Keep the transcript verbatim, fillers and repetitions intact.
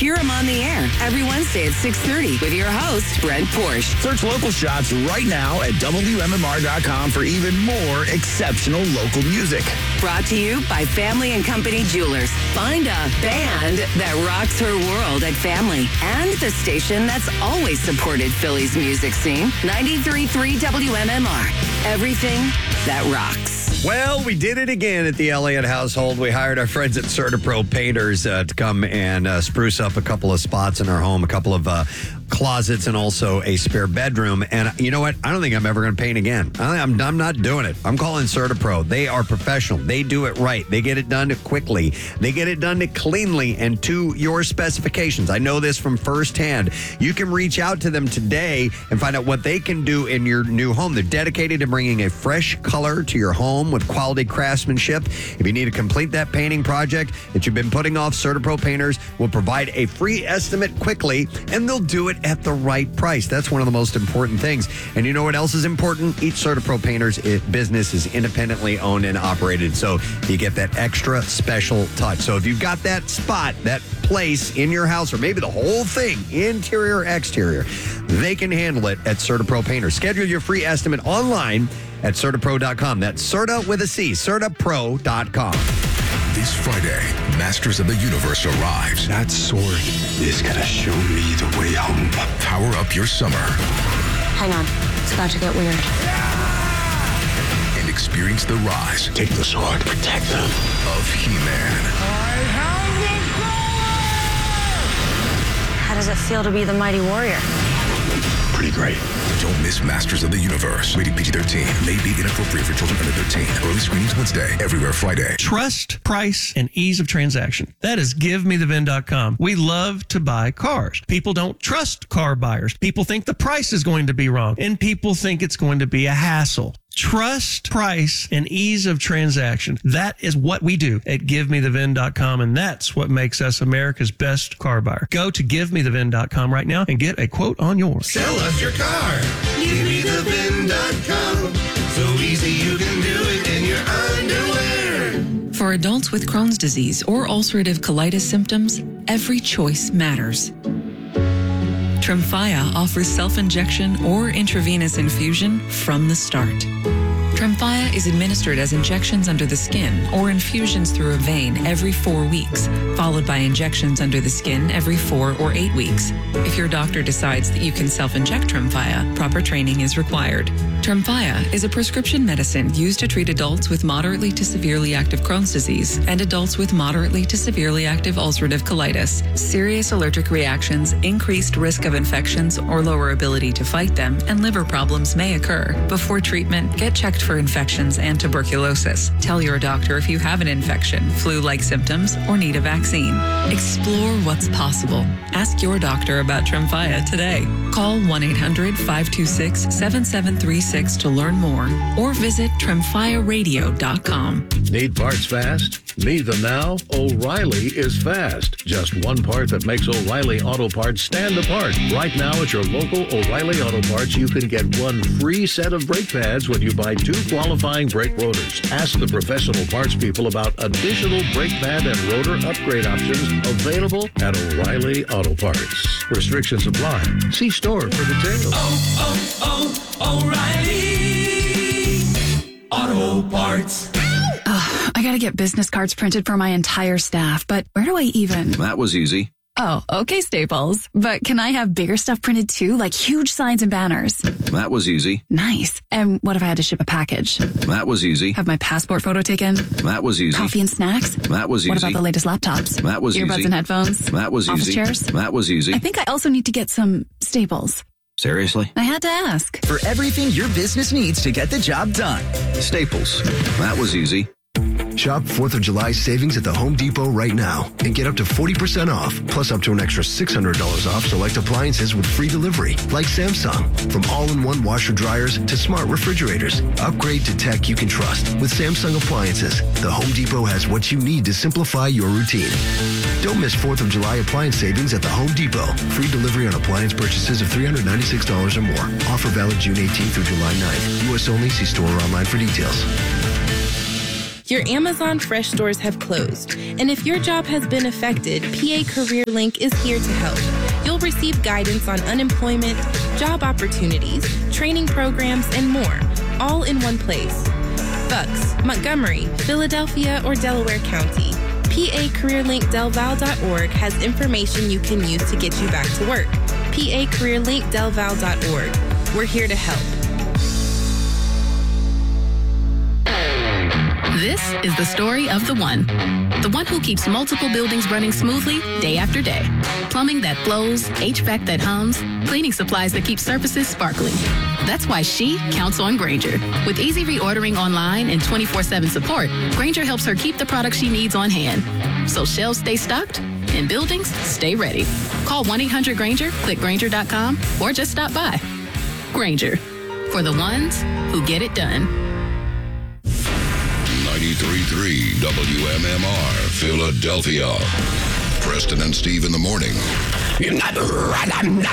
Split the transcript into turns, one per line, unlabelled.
hear them on the air every Wednesday at six thirty with your host, Brent Porsche.
Search local shots right now at W M M R dot com for even more exceptional local music.
Brought to you by Family and Company Jewelers. Find a band that rocks her world at Family. And the station that's always supported Philly's music scene. ninety-three point three W M M R. Everything that rocks.
Well, we did it again at the Elliott household. We hired our friends at CertaPro Painters uh, to come and uh, spruce up a couple of spots in our home, a couple of uh, closets, and also a spare bedroom. And you know what? I don't think I'm ever going to paint again. I, I'm, I'm not doing it. I'm calling CertaPro. They are professional. They do it right. They get it done quickly. They get it done cleanly and to your specifications. I know this from firsthand. You can reach out to them today and find out what they can do in your new home. They're dedicated to bringing a fresh color to your home with quality craftsmanship. If you need to complete that painting project that you've been putting off, CertaPro Painters will provide a free estimate quickly, and they'll do it at the right price. That's one of the most important things. And you know what else is important? Each CertaPro Painters business is independently owned and operated, so you get that extra special touch. So if you've got that spot, that place in your house, or maybe the whole thing, interior or exterior, they can handle it at CertaPro Painters. Schedule your free estimate online at Certapro dot com. That's Certa with a C, Certapro dot com.
This Friday, Masters of the Universe arrives.
That sword is going to show me the way home.
Power up your summer.
Hang on. It's about to get weird.
And experience the rise.
Take the sword. Protect them.
Of He-Man.
I have the power! How does it feel to be the mighty warrior?
Pretty great.
Don't miss Masters of the Universe. Rated P G thirteen. May be inappropriate for children under thirteen. Early screenings Wednesday. Everywhere Friday.
Trust, price, and ease of transaction. That is give me the V I N dot com. We love to buy cars. People don't trust car buyers. People think the price is going to be wrong, and people think it's going to be a hassle. Trust, price, and ease of transaction. That is what we do at give me the V I N dot com, and that's what makes us America's best car buyer. Go to give me the V I N dot com right now and get a quote on yours.
Sell us your car. give me the V I N dot com. So easy you can do it in your underwear.
For adults with Crohn's disease or ulcerative colitis symptoms, every choice matters. Tremfya offers self-injection or intravenous infusion from the start. Tremfya is administered as injections under the skin or infusions through a vein every four weeks, followed by injections under the skin every four or eight weeks. If your doctor decides that you can self-inject Tremfya, proper training is required. Tremfya is a prescription medicine used to treat adults with moderately to severely active Crohn's disease and adults with moderately to severely active ulcerative colitis. Serious allergic reactions, increased risk of infections or lower ability to fight them, and liver problems may occur. Before treatment, get checked for infections and tuberculosis. Tell your doctor if you have an infection, flu-like symptoms, or need a vaccine. Explore what's possible. Ask your doctor about Tremfya today. Call one eight hundred five two six seven seven three six to learn more or visit tremfya radio dot com.
Need parts fast? Need them now? O'Reilly is fast. Just one part that makes O'Reilly Auto Parts stand apart. Right now at your local O'Reilly Auto Parts, you can get one free set of brake pads when you buy two qualifying brake rotors. Ask the professional parts people about additional brake pad and rotor upgrade options available at O'Reilly Auto Parts. Restrictions apply. See store for details.
Oh, oh, oh, O'Reilly Auto Parts.
Ugh, I gotta get business cards printed for my entire staff, but where do I even?
That was easy.
Oh, okay, Staples. But can I have bigger stuff printed too, like huge signs and banners?
That was easy.
Nice. And what if I had to ship a package?
That was easy.
Have my passport photo taken?
That was easy.
Coffee and snacks?
That was easy.
What about the latest laptops?
That was
Earbuds
easy.
Earbuds and headphones?
That was
Office
easy.
chairs?
That was easy.
I think I also need to get some Staples.
Seriously?
I had to ask.
For everything your business needs to get the job done.
Staples. That was easy.
Shop fourth of July savings at the Home Depot right now and get up to forty percent off, plus up to an extra six hundred dollars off select appliances with free delivery, like Samsung. From all-in-one washer dryers to smart refrigerators, upgrade to tech you can trust with Samsung appliances. The Home Depot has what you need to simplify your routine. Don't miss fourth of July appliance savings at the Home Depot. Free delivery on appliance purchases of three hundred ninety-six dollars or more. Offer valid June eighteenth through July ninth. U S only. See store or online for details.
Your Amazon Fresh stores have closed, and if your job has been affected, P A Career Link is here to help. You'll receive guidance on unemployment, job opportunities, training programs, and more, all in one place. Bucks, Montgomery, Philadelphia, or Delaware County. P A Career Link Del Val dot org has information you can use to get you back to work. P A Career Link Del Val dot org. We're here to help.
This is the story of the one. The one who keeps multiple buildings running smoothly day after day. Plumbing that flows, H V A C that hums, cleaning supplies that keep surfaces sparkling. That's why she counts on Grainger. With easy reordering online and twenty-four seven support, Grainger helps her keep the products she needs on hand. So shelves stay stocked and buildings stay ready. Call one eight hundred Grainger, click Grainger dot com, or just stop by. Grainger, for the ones who get it done.
ninety-three point three W M M R, Philadelphia. Preston and Steve in the morning.